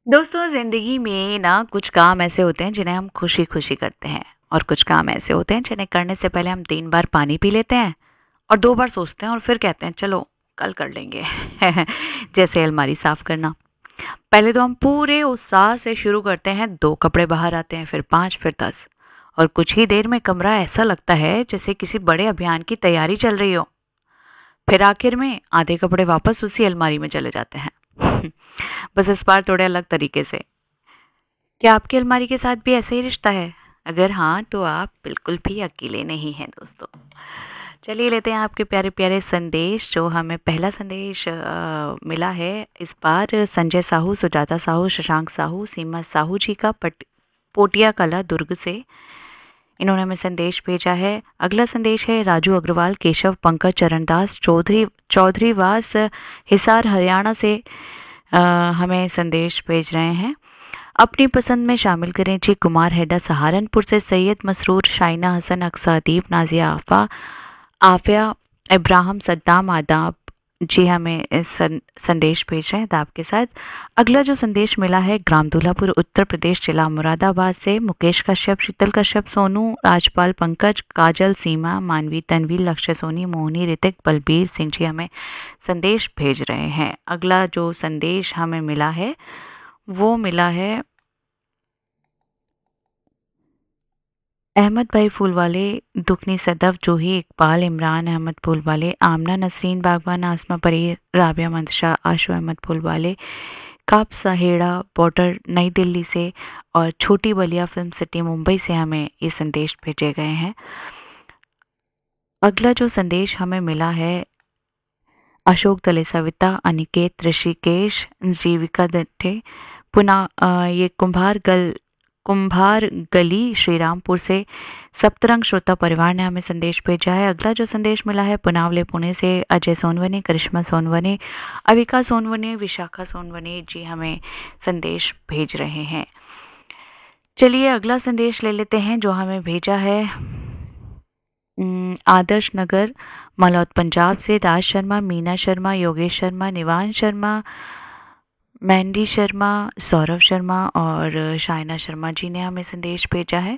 दोस्तों, ज़िंदगी में ना कुछ काम ऐसे होते हैं जिन्हें हम खुशी-खुशी करते हैं और कुछ काम ऐसे होते हैं जिन्हें करने से पहले हम 3 बार पानी पी लेते हैं और 2 बार सोचते हैं और फिर कहते हैं चलो कल कर लेंगे। जैसे अलमारी साफ करना। पहले तो हम पूरे उत्साह से शुरू करते हैं, 2 कपड़े बाहर आते हैं, फिर 5, फिर 10 और कुछ ही देर में कमरा ऐसा लगता है जैसे किसी बड़े अभियान की तैयारी चल रही हो। फिर आखिर में आधे कपड़े वापस उसी अलमारी में चले जाते हैं। बस इस बार थोड़े अलग तरीके से। क्या आपकी अलमारी के साथ भी ऐसा ही रिश्ता है? अगर हाँ, तो आप बिल्कुल भी अकेले नहीं हैं दोस्तों। चलिए लेते हैं आपके प्यारे-प्यारे संदेश। जो हमें पहला संदेश मिला है इस बार संजय साहू, सुजाता साहू, शशांक साहू, सीमा साहू जी का पोटिया कला दुर्ग से। इन्होंने हमें संदेश भेजा है। अगला संदेश है राजू अग्रवाल, केशव, पंकज, चरणदास, चौधरी वास, हिसार हरियाणा से हमें संदेश भेज रहे हैं। अपनी पसंद में शामिल करें जी। कुमार हेडा सहारनपुर से, सैयद मसरूर, शाइना हसन, अक्सादीप, नाजिया आफिया, इब्राहिम सद्दाम, आदाब जी हमें संदेश भेज रहे हैं आदाब के साथ। अगला जो संदेश मिला है ग्राम दूल्हापुर, उत्तर प्रदेश, जिला मुरादाबाद से मुकेश कश्यप, शीतल कश्यप, सोनू, राजपाल, पंकज, काजल, सीमा, मानवी, तन्वी, लक्ष्य, सोनी, मोहनी, ऋतिक, बलबीर सिंह जी हमें संदेश भेज रहे हैं। अगला जो संदेश हमें मिला है वो मिला है अहमद भाई फूलवाले, दुखनी सदफ, जूही इकबाल, इमरान अहमद फूलवाले, आमना नसरीन बागवान, आसमा परी, राबिया मंदशा, आशु अहमद फूलवाले, काप सहेड़ा बॉर्डर नई दिल्ली से और छोटी बलिया फिल्म सिटी मुंबई से हमें ये संदेश भेजे गए हैं। अगला जो संदेश हमें मिला है अशोक दले, सविता, अनिकेत, ऋषिकेश, जीविका दत्ते, पुनः ये कुंभार गली श्रीरामपुर से सप्तरंग श्रोता परिवार ने हमें संदेश भेजा है। अगला जो संदेश मिला है पुनावले पुणे से अजय सोनवने, करिश्मा सोनवने, अविका सोनवने, विशाखा सोनवने जी हमें संदेश भेज रहे हैं। चलिए अगला संदेश ले लेते हैं जो हमें भेजा है आदर्श नगर, मलौद, पंजाब से राज शर्मा, मीना शर्मा, योगेश शर्मा, निवान शर्मा, मैंडी शर्मा, सौरभ शर्मा और शाइना शर्मा जी ने हमें संदेश भेजा है।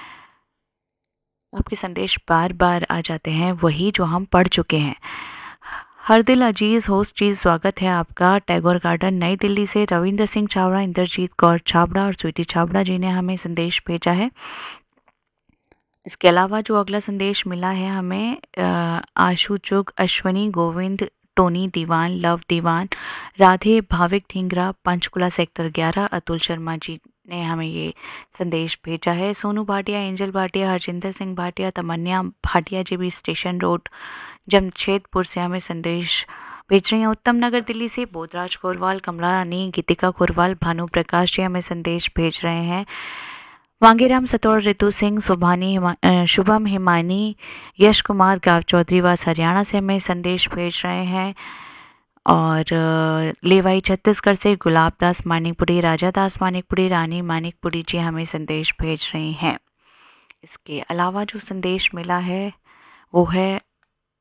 आपके संदेश बार बार आ जाते हैं, वही जो हम पढ़ चुके हैं। हर दिल अजीज होस्ट जी, स्वागत है आपका टैगोर गार्डन नई दिल्ली से रविंद्र सिंह छाबड़ा, इंद्रजीत कौर छाबड़ा और स्वीटी छाबड़ा जी ने हमें संदेश भेजा है। इसके अलावा जो अगला संदेश मिला है हमें आशु चुग, अश्वनी, गोविंद, टोनी दीवान, लव दीवान, राधे, भाविक ढींगरा, पंचकुला सेक्टर 11, अतुल शर्मा जी ने हमें ये संदेश भेजा है। सोनू भाटिया, एंजल भाटिया, हरजिंदर सिंह भाटिया, तमन्या भाटिया जी भी स्टेशन रोड जमशेदपुर से हमें संदेश भेज रही हैं। उत्तम नगर दिल्ली से बोधराज कोरवाल, कमला रानी, गीतिका कोरवाल, भानु प्रकाश जी हमें संदेश भेज रहे हैं। वांगीराम सतौर, ऋतु सिंह, शुभम हिमानी, यश कुमार, गांव चौधरी वास हरियाणा से हमें संदेश भेज रहे हैं। और लेवाई छत्तीसगढ़ से गुलाब दास मानिकपुरी, राजा दास मानिकपुरी, रानी मानिकपुरी जी हमें संदेश भेज रही हैं। इसके अलावा जो संदेश मिला है वो है